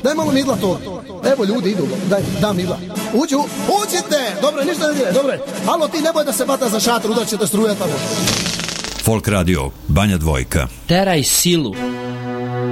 Daj malo midla to. Evo ljudi idu, daj midla. Uđite! Dobro, ništa ne dire, dobro. Alo, ti neboj da se bata za šator, udaće te struje tamo. Folk radio, Banja Dvojka. Teraj silu.